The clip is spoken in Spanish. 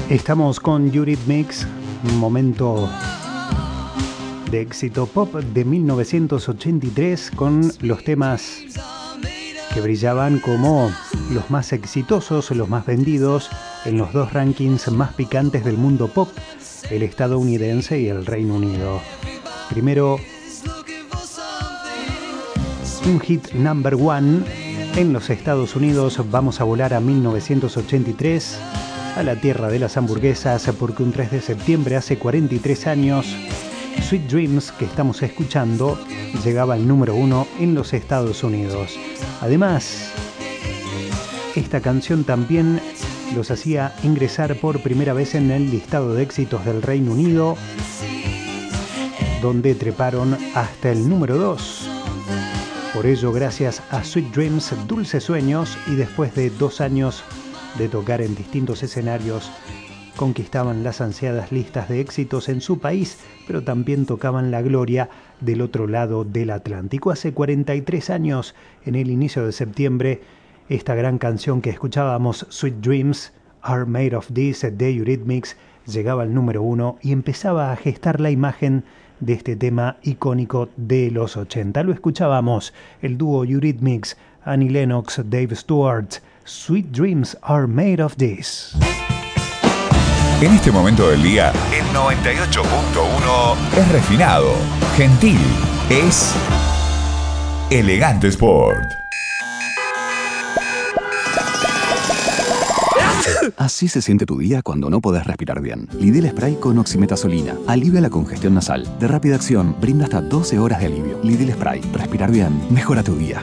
Estamos con Eurythmics, un momento de éxito pop de 1983 con los temas que brillaban como los más exitosos, los más vendidos en los dos rankings más picantes del mundo pop, el estadounidense y el Reino Unido. Primero, un hit number one en los Estados Unidos. Vamos a volar a 1983, a la tierra de las hamburguesas, porque un 3 de septiembre hace 43 años, Sweet Dreams, que estamos escuchando, llegaba al número 1 en los Estados Unidos. Además, esta canción también los hacía ingresar por primera vez en el listado de éxitos del Reino Unido, donde treparon hasta el número 2. Por ello, gracias a Sweet Dreams, Dulces Sueños, y después de 2 años de tocar en distintos escenarios, conquistaban las ansiadas listas de éxitos en su país, pero también tocaban la gloria del otro lado del Atlántico. Hace 43 años, en el inicio de septiembre, esta gran canción que escuchábamos, Sweet Dreams Are Made of This, de Eurythmics, llegaba al número 1 y empezaba a gestar la imagen de este tema icónico de los 80. Lo escuchábamos, el dúo Eurythmics, Annie Lennox, Dave Stewart, Sweet Dreams Are Made of This. En este momento del día, el 98.1 es refinado, gentil, es Elegante Sport. Así se siente tu día cuando no podés respirar bien. Lidl Spray con oximetazolina. Alivia la congestión nasal. De rápida acción, brinda hasta 12 horas de alivio. Lidl Spray. Respirar bien mejora tu día.